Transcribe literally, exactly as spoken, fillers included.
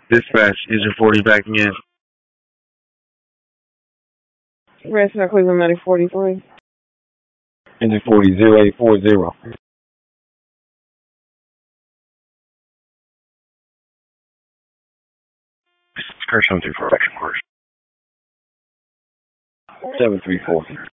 Dispatch, engine forty backing in. Red Star Cleveland ninety forty-three. Engine forty, zero eight four zero. Car seven three four, action course. seven three four.